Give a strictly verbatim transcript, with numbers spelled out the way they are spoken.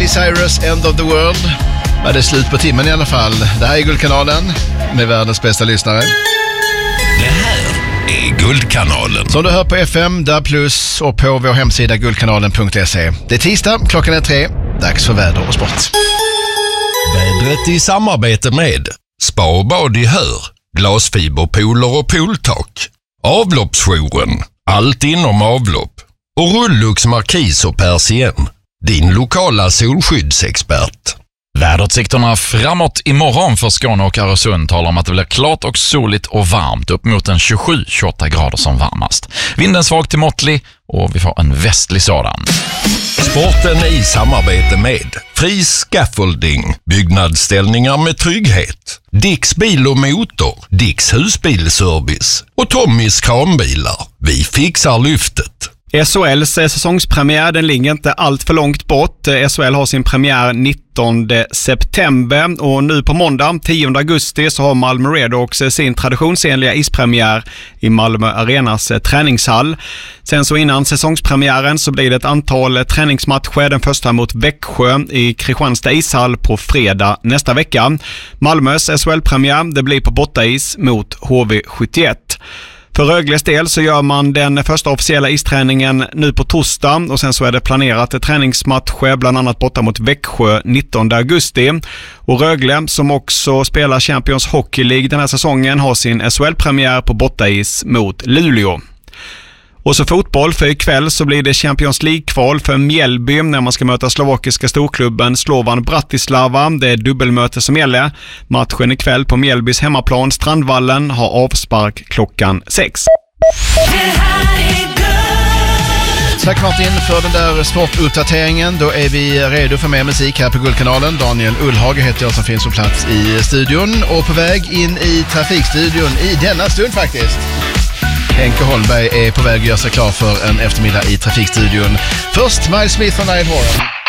Cyrus, End of the World. Men det är slut på timmen i alla fall. Det här är Guldkanalen med världens bästa lyssnare. Det här är Guldkanalen. Som du hör på F M, där plus och på vår hemsida guldkanalen punkt se. Det är tisdag, klockan är tre. Dags för väder och sport. Vädret i samarbete med Spa och bad i Hör, glasfiberpooler och pooltak, avloppsjouren, allt inom avlopp och Rullux Markis och Persien, din lokala solskyddsexpert. Väderutsikterna framåt imorgon för Skåne och Öresund talar om att det blir klart och soligt och varmt, upp mot en tjugosju till tjugoåtta grader som varmast. Vinden svag till måttlig och vi får en västlig sådan. Sporten i samarbete med Fri Scaffolding, byggnadsställningar med trygghet, Dicks bil och motor, Dicks husbilservice och Tommys kranbilar. Vi fixar lyftet. S H L:s säsongspremiär, den ligger inte allt för långt bort. S H L har sin premiär nittonde september och nu på måndag tionde augusti så har Malmö Redhawks sin traditionsenliga ispremiär i Malmö Arenas träningshall. Sen så innan säsongspremiären så blir det ett antal träningsmatcher, den första mot Växjö i Kristianstad ishall på fredag nästa vecka. Malmös S H L-premiär, det blir på bortais mot H V sjuttioett. För Rögles del så gör man den första officiella isträningen nu på torsdag och sen så är det planerat träningsmatcher bland annat borta mot Växjö nittonde augusti. Och Rögle, som också spelar Champions Hockey League den här säsongen, har sin S H L-premiär på bortais mot Luleå. Och så fotboll, för ikväll så blir det Champions League-kval för Mjällby när man ska möta slovakiska storklubben Slovan Bratislava. Det är dubbelmöte som gäller. Matchen ikväll på Mjällbys hemmaplan Strandvallen har avspark klockan sex. Tack Martin för den där sportuppdateringen. Då är vi redo för mer musik här på Guldkanalen. Daniel Ullhage heter jag som finns på plats i studion och på väg in i trafikstudion i denna stund faktiskt. Henke Holmberg är på väg att göra sig klar för en eftermiddag i trafikstudion. Först Miles Smith och Niall Horan.